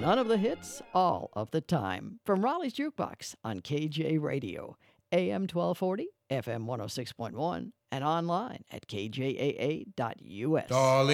None of the hits, all of the time. From Raleigh's Jukebox on KJ Radio, AM 1240, FM 106.1, and online at kjaa.us. Darling.